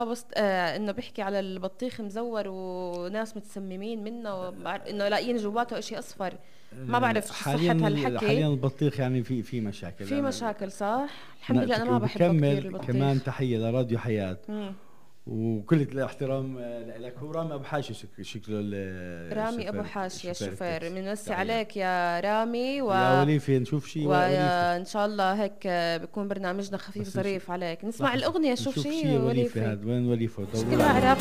بس انه بيحكي على البطيخ مزور وناس متسممين منه، انه لاقيين جواته اشي اصفر. ما بعرف شو صحة حاليا هالحكي. البطيخ يعني في مشاكل في يعني. مشاكل صح. الحمد لله انا ما بحبه كتير وبكمل كمان البطيخ. تحية لراديو حياة، مم. وكل الاحترام لك. هو رامي ابو حاشي شكله رامي ابو الشوفير، حاشي شوفير الشوفير، التاكسي. بنمسي تحية عليك يا رامي يا وليفي، نشوف شيء وليفي. وان شاء الله هيك بيكون برنامجنا خفيف بس ظريف عليك. نسمع لحظة الاغنية. شوف نشوف شي شيء وليفي. وليفي هذا وين وليفي؟ دوروا شكلها لي. عراقي.